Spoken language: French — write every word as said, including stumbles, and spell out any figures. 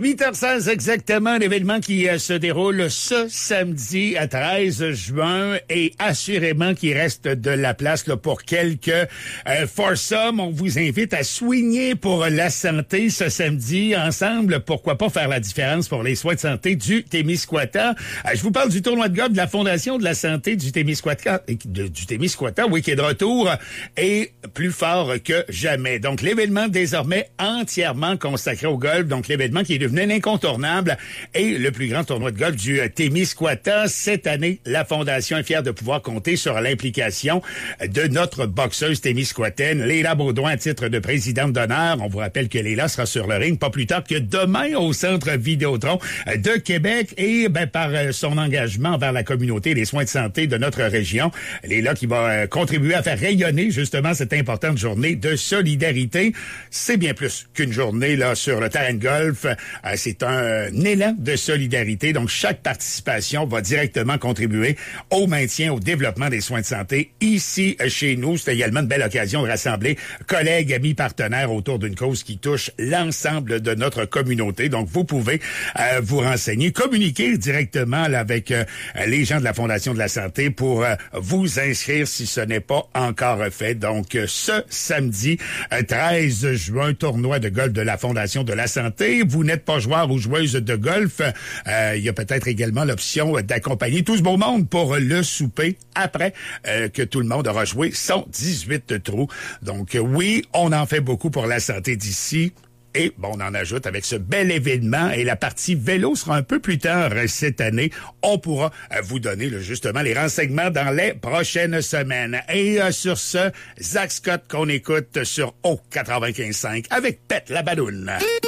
huit heures seize exactement, un événement qui euh, se déroule ce samedi à treize juin et assurément qu'il reste de la place là, pour quelques euh, foursomes. On vous invite à soigner pour la santé ce samedi ensemble. Pourquoi pas faire la différence pour les soins de santé du Témiscouata. Euh, je vous parle du tournoi de golf de la Fondation de la santé du Témiscouata, de, du Témiscouata, oui, qui est de retour et plus fort que jamais. Donc, l'événement désormais entièrement consacré au golf. Donc, l'événement qui est devenu un incontournable et le plus grand tournoi de golf du Témiscouata. Cette année, la Fondation est fière de pouvoir compter sur l'implication de notre boxeuse témiscouataine, Léla Baudouin, à titre de présidente d'honneur. On vous rappelle que Léla sera sur le ring pas plus tard que demain au Centre Vidéotron de Québec et ben, par son engagement envers la communauté des soins de santé de notre région. Léla qui va contribuer à faire rayonner justement cette importante journée de solidarité. C'est bien plus qu'une journée là sur le terrain de golf. Euh, c'est un, un élan de solidarité. Donc, chaque participation va directement contribuer au maintien, au développement des soins de santé ici chez nous. C'est également une belle occasion de rassembler collègues, amis, partenaires autour d'une cause qui touche l'ensemble de notre communauté. Donc, vous pouvez euh, vous renseigner, communiquer directement là, avec euh, les gens de la Fondation de la santé pour euh, vous inscrire si ce n'est pas encore fait. Donc, euh, ce samedi euh, treize juin, tournoi de golf de la Fondation de la santé. Vous n'êtes pas joueur ou joueuse de golf. Euh, il y a peut-être également l'option d'accompagner tout ce beau monde pour le souper après euh, que tout le monde aura joué son dix-huit trous. Donc, euh, oui, on en fait beaucoup pour la santé d'ici. Et bon, on en ajoute avec ce bel événement et la partie vélo sera un peu plus tard cette année. On pourra euh, vous donner là, justement les renseignements dans les prochaines semaines. Et euh, sur ce, Zach Scott qu'on écoute sur O quatre-vingt-quinze cinq avec Pète la Balloune.